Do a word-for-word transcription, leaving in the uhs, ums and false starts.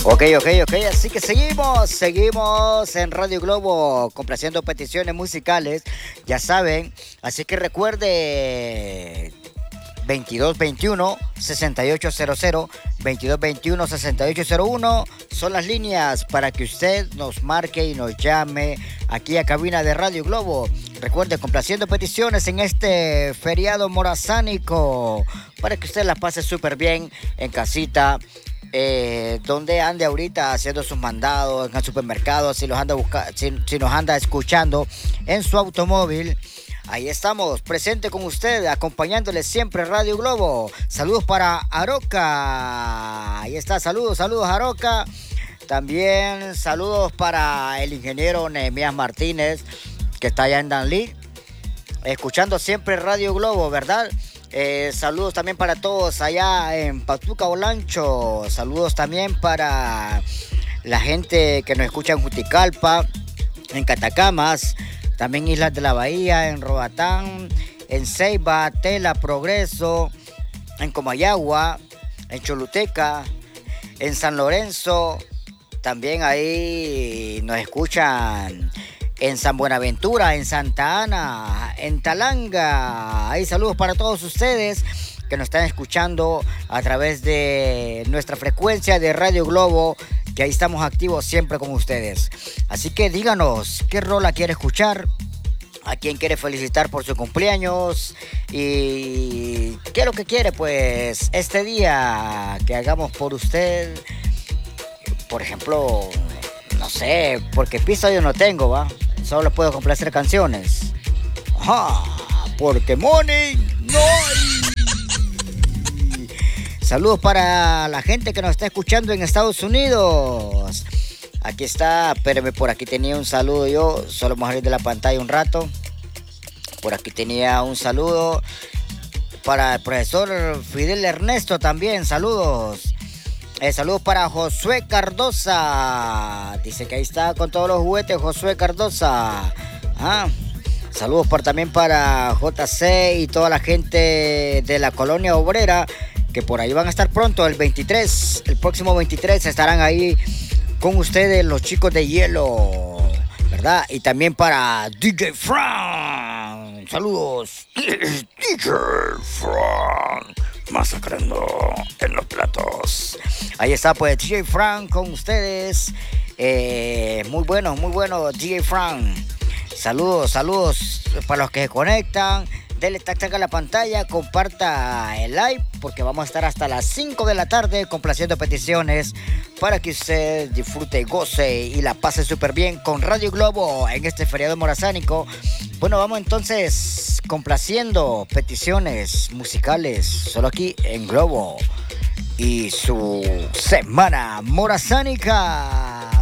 Ok, ok, ok, así que seguimos, seguimos en Radio Globo complaciendo peticiones musicales, ya saben, así que recuerde veintidós veintiuno sesenta y ocho cero cero, veintidós veintiuno sesenta y ocho cero uno son las líneas para que usted nos marque y nos llame aquí a cabina de Radio Globo. Recuerde, complaciendo peticiones en este feriado morazánico para que usted la pase súper bien en casita. Eh, donde ande ahorita haciendo sus mandados en el supermercado, si, los anda busca, si, si nos anda escuchando en su automóvil. Ahí estamos, presente con usted, acompañándole siempre Radio Globo. Saludos para Aroca. Ahí está, saludos, saludos Aroca. También saludos para el ingeniero Nehemías Martínez, que está allá en Danlí, escuchando siempre Radio Globo, ¿verdad? Eh, saludos también para todos allá en Patuca Olancho. Saludos también para la gente que nos escucha en Juticalpa, en Catacamas, también Islas de la Bahía, en Roatán, en Ceiba, Tela, Progreso, en Comayagua, en Choluteca, en San Lorenzo. También ahí nos escuchan en San Buenaventura, en Santa Ana, en Talanga. Ahí saludos para todos ustedes que nos están escuchando a través de nuestra frecuencia de Radio Globo, que ahí estamos activos siempre con ustedes. Así que díganos qué rola quiere escuchar, a quién quiere felicitar por su cumpleaños y qué es lo que quiere, pues, este día que hagamos por usted. Por ejemplo, no sé, porque pista yo no tengo, ¿va? Solo puedo complacer canciones. Ajá, porque money no hay. Saludos para la gente que nos está escuchando en Estados Unidos. Aquí está, espérame, por aquí tenía un saludo yo. Solo vamos a salir de la pantalla un rato. Por aquí tenía un saludo para el profesor Fidel Ernesto también. Saludos. Eh, saludos para Josué Cardosa. Dice que ahí está con todos los juguetes Josué Cardosa. Ah, saludos por, también para J C y toda la gente de la Colonia Obrera, que por ahí van a estar pronto, el veintitrés, el próximo veintitrés estarán ahí con ustedes los chicos de Hielo, ¿verdad? Y también para D J Frank. Saludos, D J Frank, masacrando en los platos. Ahí está pues D J Frank con ustedes. Eh, muy bueno, muy bueno D J Frank. Saludos, saludos para los que se conectan. Dele tac tac a la pantalla, comparta el live porque vamos a estar hasta las cinco de la tarde complaciendo peticiones para que usted disfrute, goce y la pase súper bien con Radio Globo en este feriado morazánico. Bueno, vamos entonces complaciendo peticiones musicales solo aquí en Globo y su semana morazánica.